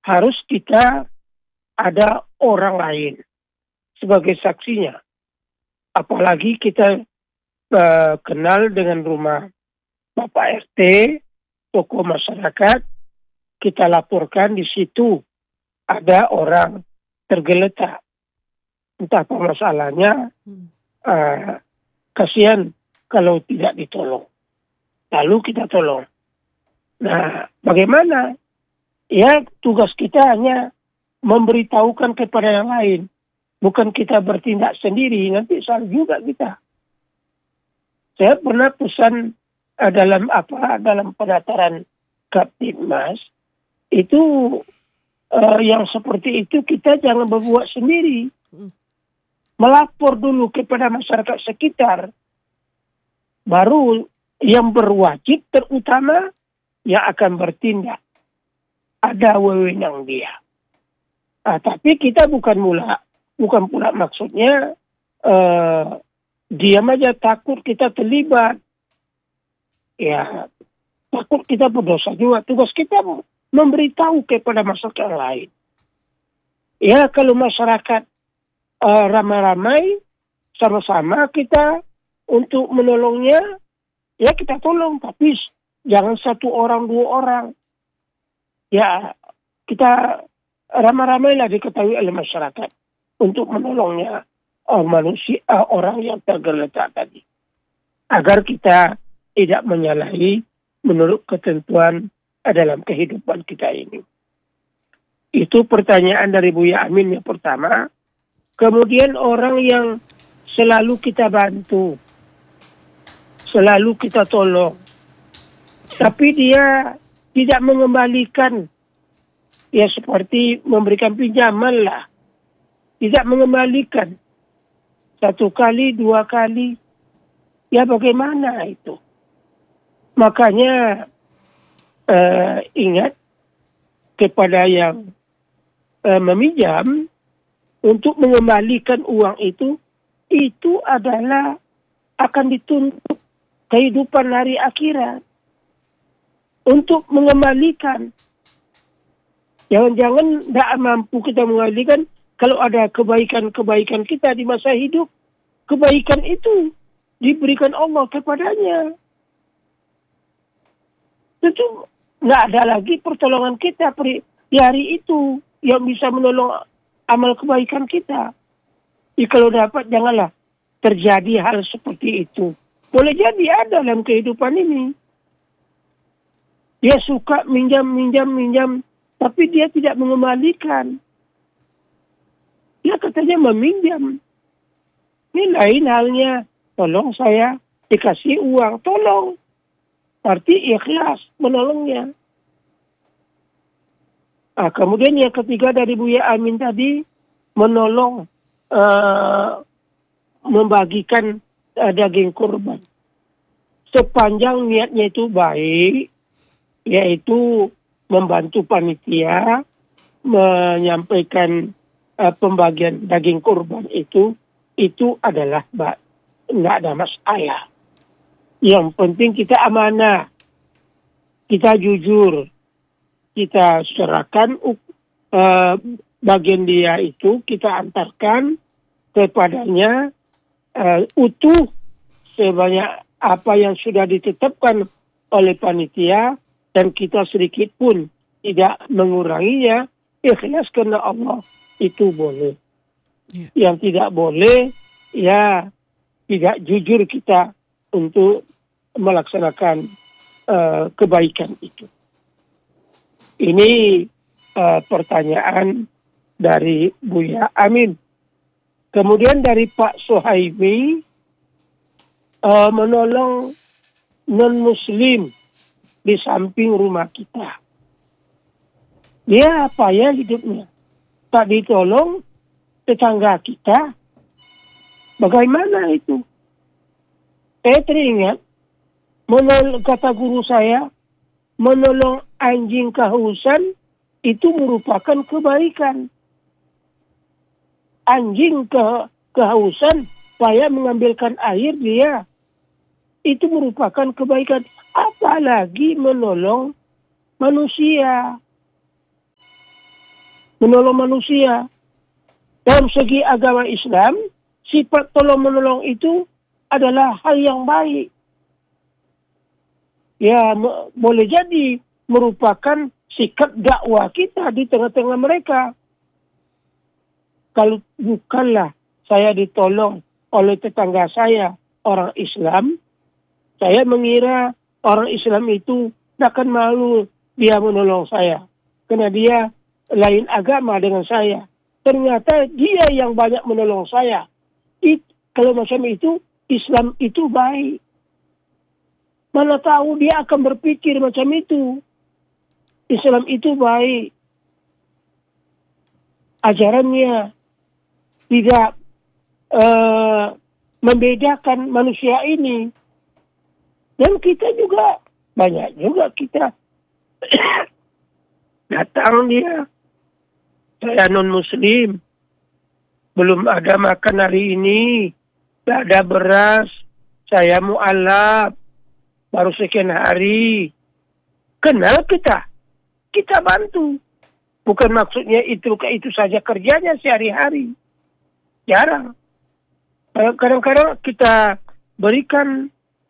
harus kita ada orang lain sebagai saksinya. Apalagi kita kenal dengan rumah Bapak RT, tokoh masyarakat, kita laporkan di situ ada orang tergeletak. Entah apa masalahnya, kasihan kalau tidak ditolong. Lalu kita tolong. Nah, bagaimana? Ya, tugas kita hanya memberitahukan kepada yang lain. Bukan kita bertindak sendiri, nanti salah juga kita. Saya pernah pesan dalam pendaftaran Kaptibmas, itu yang seperti itu kita jangan berbuat sendiri. Melapor dulu kepada masyarakat sekitar. Baru yang berwajib terutama yang akan bertindak. Ada wewenang dia. Tapi kita bukan pula maksudnya diam aja takut kita terlibat. Ya, takut kita berdosa juga. Tugas kita memberitahu kepada masyarakat lain. Ya, kalau masyarakat ramai-ramai, sama-sama kita untuk menolongnya, ya kita tolong. Tapi jangan satu orang, dua orang. Ya, kita ramai-ramailah diketahui oleh masyarakat untuk menolongnya orang yang tergeletak tadi. Agar kita tidak menyalahi menurut ketentuan dalam kehidupan kita ini. Itu pertanyaan dari Buya Amin yang pertama. Kemudian orang yang selalu kita bantu, selalu kita tolong, tapi dia tidak mengembalikan, ya seperti memberikan pinjaman lah, tidak mengembalikan satu kali, dua kali, ya bagaimana itu? Makanya ingat kepada yang meminjam untuk mengembalikan uang itu adalah akan dituntut kehidupan hari akhirat. Untuk mengembalikan. Jangan-jangan tidak mampu kita mengembalikan kalau ada kebaikan-kebaikan kita di masa hidup. Kebaikan itu diberikan Allah kepadanya. Tentu nggak ada lagi pertolongan kita di hari itu yang bisa menolong amal kebaikan kita. Kalau dapat, janganlah terjadi hal seperti itu. Boleh jadi ada dalam kehidupan ini. Dia suka minjam, tapi dia tidak mengembalikan. Dia katanya meminjam. Ini lain halnya. Tolong saya dikasih uang, tolong. Arti ikhlas menolongnya. Kemudian yang ketiga dari Buya Amin tadi, menolong membagikan daging kurban. Sepanjang niatnya itu baik, yaitu membantu panitia menyampaikan pembagian daging kurban itu adalah nggak ada masalah. Yang penting kita amanah, kita jujur, kita serahkan bagian dia itu, kita antarkan kepadanya utuh sebanyak apa yang sudah ditetapkan oleh panitia, dan kita sedikit pun tidak menguranginya, ikhlas karena Allah, itu boleh. Yang tidak boleh, ya tidak jujur kita untuk melaksanakan kebaikan itu. Ini pertanyaan dari Buya Amin. Kemudian dari Pak Sohaimi, menolong non-muslim di samping rumah kita. Dia apa ya hidupnya? Tak ditolong tetangga kita. Bagaimana itu? Saya teringat, kata guru saya, menolong anjing kehausan itu merupakan kebaikan. Anjing kehausan, supaya mengambilkan air dia, itu merupakan kebaikan. Apalagi menolong manusia. menolong manusia. Dalam segi agama Islam, sifat tolong-menolong itu adalah hal yang baik. Ya, boleh jadi merupakan sikap dakwah kita di tengah-tengah mereka. Kalau bukanlah saya ditolong oleh tetangga saya, orang Islam, saya mengira orang Islam itu akan malu dia menolong saya. Karena dia lain agama dengan saya. Ternyata dia yang banyak menolong saya. Kalau macam itu, Islam itu baik. Mana tahu dia akan berpikir macam itu. Islam itu baik. Ajarannya tidak membedakan manusia ini. Dan kita juga, banyak juga kita datang dia. Saya non-muslim. Belum ada makan hari ini. Tidak ada beras. Saya mu'alaf. Baru sekian hari. Kenal kita. Kita bantu. Bukan maksudnya itu saja kerjanya sehari-hari. Jarang. Kadang-kadang kita berikan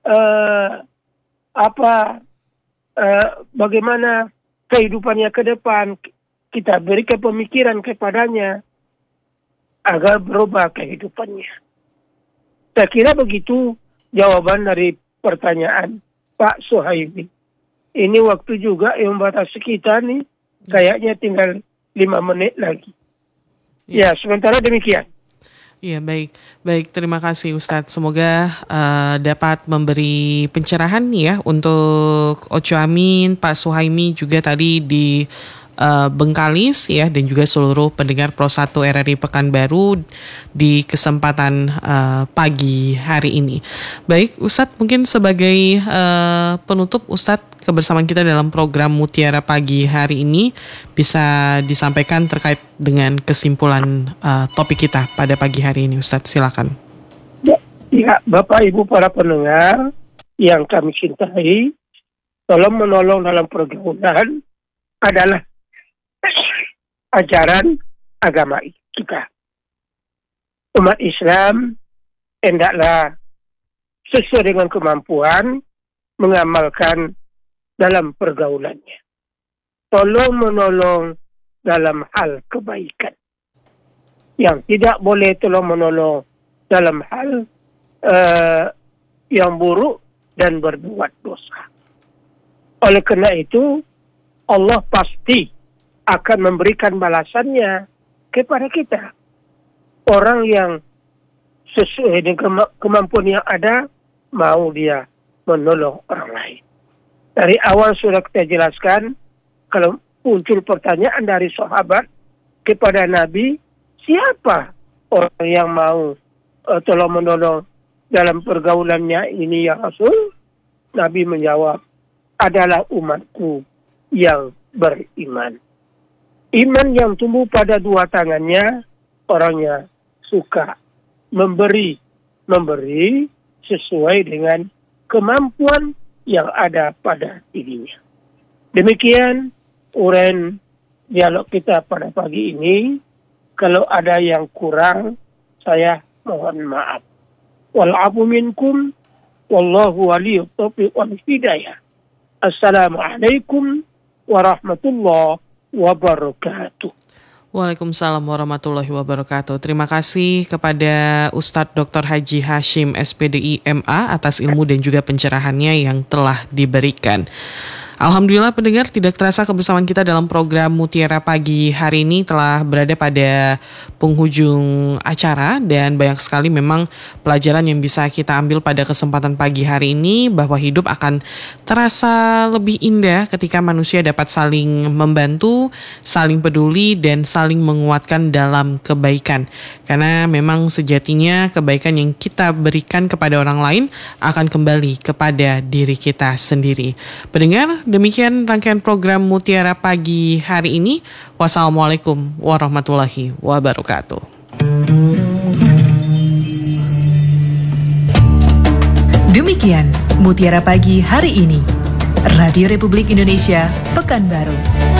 bagaimana kehidupannya ke depan. Kita berikan pemikiran kepadanya agar berubah kehidupannya. Saya kira begitu jawaban dari pertanyaan Pak Suhaimi. Ini waktu juga yang membatasi kita nih. Kayaknya tinggal 5 menit lagi. Ya, sementara demikian. Ya, baik. Terima kasih Ustadz. Semoga dapat memberi pencerahan ya untuk Ocho Amin, Pak Suhaimi juga tadi di Bengkalis ya, dan juga seluruh pendengar Pro 1 RRI Pekanbaru di kesempatan pagi hari ini. Baik Ustadz, mungkin sebagai penutup Ustadz, kebersamaan kita dalam program Mutiara Pagi hari ini bisa disampaikan terkait dengan kesimpulan topik kita pada pagi hari ini. Ustadz, silakan. Ya, Bapak Ibu para pendengar yang kami cintai, tolong menolong dalam pergaulan adalah ajaran agama kita. Umat Islam hendaklah sesuai dengan kemampuan mengamalkan dalam pergaulannya. Tolong menolong dalam hal kebaikan. Yang tidak boleh tolong menolong dalam hal yang buruk dan berbuat dosa. Oleh karena itu, Allah pasti akan memberikan balasannya kepada kita. Orang yang sesuai dengan kemampuan yang ada, mau dia menolong orang lain. Dari awal sudah kita jelaskan, kalau muncul pertanyaan dari sahabat kepada Nabi, siapa orang yang mau tolong menolong dalam pergaulannya ini ya Rasul? Nabi menjawab, adalah umatku yang beriman. Iman yang tumbuh pada dua tangannya, orangnya suka memberi sesuai dengan kemampuan yang ada pada dirinya. Demikian uraian dialog kita pada pagi ini. Kalau ada yang kurang, saya mohon maaf. Wal'afu minkum, wallahu waliyut taufiq wal hidayah. Assalamualaikum warahmatullahi wabarakatuh. Waalaikumsalam warahmatullahi wabarakatuh. Terima kasih kepada Ustadz Dr. Haji Hashim SPDI MA atas ilmu dan juga pencerahannya yang telah diberikan. Alhamdulillah pendengar, tidak terasa kebersamaan kita dalam program Mutiara Pagi hari ini telah berada pada penghujung acara, dan banyak sekali memang pelajaran yang bisa kita ambil pada kesempatan pagi hari ini, bahwa hidup akan terasa lebih indah ketika manusia dapat saling membantu, saling peduli, dan saling menguatkan dalam kebaikan. Karena memang sejatinya kebaikan yang kita berikan kepada orang lain akan kembali kepada diri kita sendiri. Pendengar, demikian rangkaian program Mutiara Pagi hari ini. Wassalamualaikum warahmatullahi wabarakatuh. Demikian Mutiara Pagi hari ini. Radio Republik Indonesia, Pekanbaru.